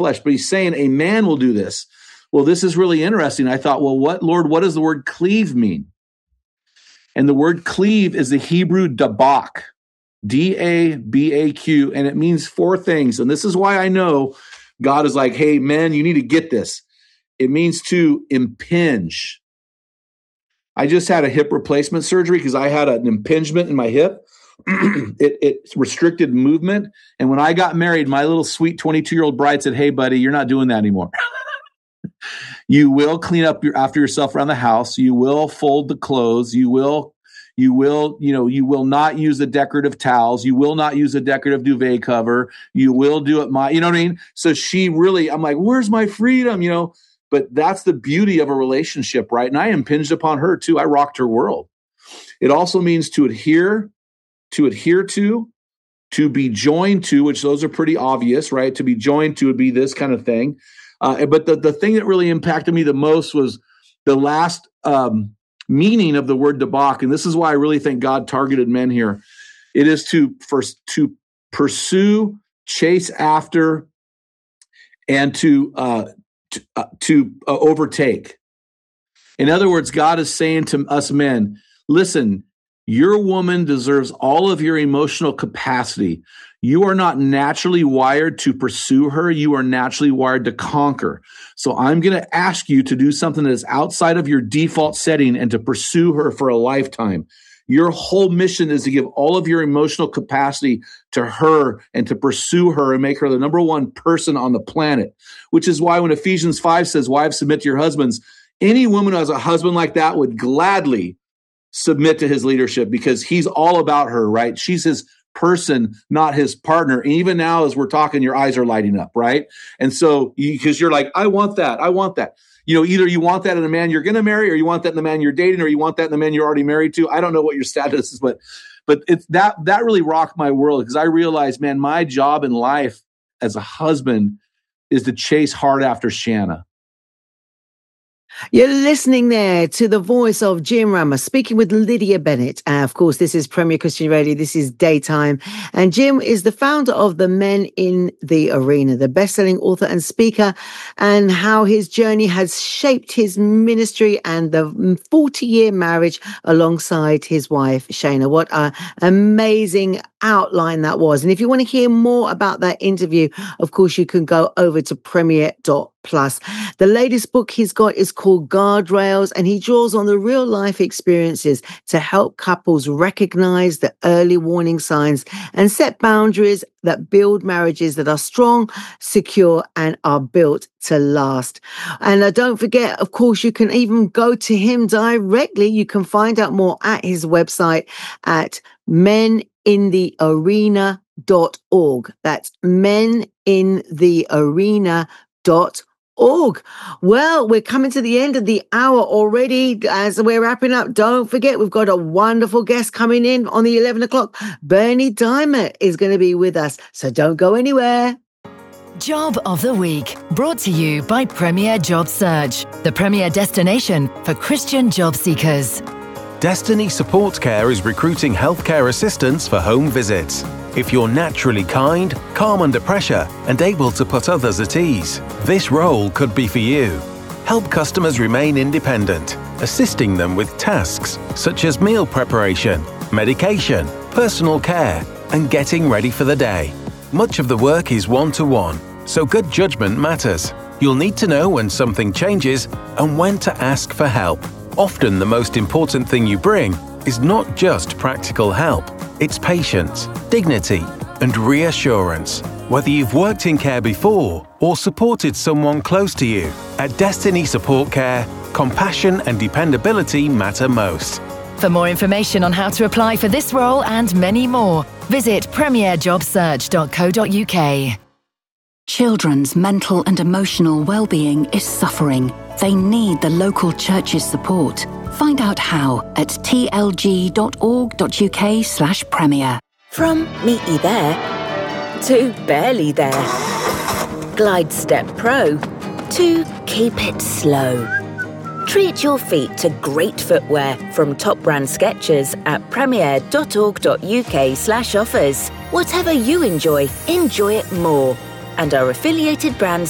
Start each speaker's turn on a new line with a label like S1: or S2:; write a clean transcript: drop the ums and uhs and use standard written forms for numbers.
S1: flesh, but he's saying a man will do this. Well, this is really interesting. I thought, well, what does the word cleave mean? And the word cleave is the Hebrew dabak, D-A-B-A-Q, and it means four things. And this is why I know God is like, hey, men, you need to get this. It means to impinge. I just had a hip replacement surgery because I had an impingement in my hip. It restricted movement. And when I got married, my little sweet 22-year-old bride said, hey, buddy, you're not doing that anymore. You will clean up after yourself around the house. You will fold the clothes. You will not use the decorative towels. You will not use a decorative duvet cover. You will do it you know what I mean? So I'm like, where's my freedom? But that's the beauty of a relationship, right? And I impinged upon her too. I rocked her world. It also means to adhere to be joined to, which those are pretty obvious, right? To be joined to would be this kind of thing. But the thing that really impacted me the most was the last meaning of the word dabak. And this is why I really think God targeted men here. It is to pursue, chase after, and to overtake. In other words, God is saying to us men, listen, your woman deserves all of your emotional capacity. You are not naturally wired to pursue her. You are naturally wired to conquer. So I'm going to ask you to do something that is outside of your default setting and to pursue her for a lifetime. Your whole mission is to give all of your emotional capacity to her and to pursue her and make her the number one person on the planet, which is why when Ephesians 5 says, wives, submit to your husbands, any woman who has a husband like that would gladly submit to his leadership because he's all about her, right? She's his person, not his partner. And even now, as we're talking, your eyes are lighting up, right? And so, because you're like, I want that. Either you want that in a man you're going to marry, or you want that in the man you're dating, or you want that in the man you're already married to. I don't know what your status is, but it's that really rocked my world because I realized, man, my job in life as a husband is to chase hard after Shanna.
S2: You're listening there to the voice of Jim Rama speaking with Lydia Bennett. Of course, this is Premier Christian Radio. This is Daytime. And Jim is the founder of The Men in the Arena, the best-selling author and speaker, and how his journey has shaped his ministry and the 40-year marriage alongside his wife, Shana. What an amazing outline that was. And if you want to hear more about that interview, of course, you can go over to premier.plus. The latest book he's got is called Guardrails, and he draws on the real life experiences to help couples recognize the early warning signs and set boundaries that build marriages that are strong, secure, and are built to last. And don't forget, of course, you can even go to him directly. You can find out more at his website at meninthearena.org. That's meninthearena.org. Well, we're coming to the end of the hour already. As we're wrapping up, don't forget, we've got a wonderful guest coming in on the 11 o'clock. Bernie Dimer is going to be with us, so don't go anywhere.
S3: Job of the Week, brought to you by Premier Job Search, the premier destination for Christian job seekers.
S4: Destiny Support Care is recruiting healthcare assistants for home visits. If you're naturally kind, calm under pressure, and able to put others at ease, this role could be for you. Help customers remain independent, assisting them with tasks such as meal preparation, medication, personal care, and getting ready for the day. Much of the work is one-to-one, so good judgment matters. You'll need to know when something changes and when to ask for help. Often the most important thing you bring is not just practical help. It's patience, dignity, and reassurance. Whether you've worked in care before or supported someone close to you, at Destiny Support Care, compassion and dependability matter most.
S3: For more information on how to apply for this role and many more, visit premierjobsearch.co.uk.
S5: Children's mental and emotional well-being is suffering. They need the local church's support. Find out how at tlg.org.uk/premier.
S6: From meaty there to barely there. Glide Step Pro to keep it slow. Treat your feet to great footwear from top brand Skechers at premier.org.uk/offers. Whatever you enjoy it more. And our affiliated brands